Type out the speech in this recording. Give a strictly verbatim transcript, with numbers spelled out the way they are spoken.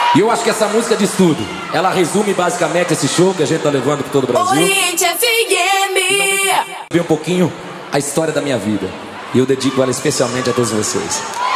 E eu acho que essa música diz tudo. Ela resume basicamente esse show que a gente tá levando por todo o Brasil. Oriente F M. Ver um pouquinho a história da minha vida. E eu dedico ela especialmente a todos vocês.